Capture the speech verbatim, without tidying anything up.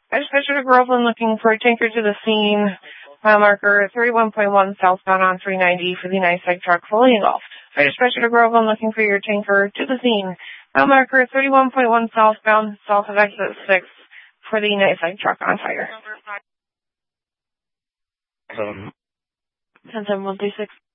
I just Fisher to Groveland looking for a tanker to the scene. Mile marker thirty-one point one southbound on three ninety for the United Seg truck fully engulfed. I just Fisher to Groveland looking for your tanker to the scene. Mile marker thirty-one point one southbound south of exit six for the United Seg truck on fire. Um, ten seven one three six.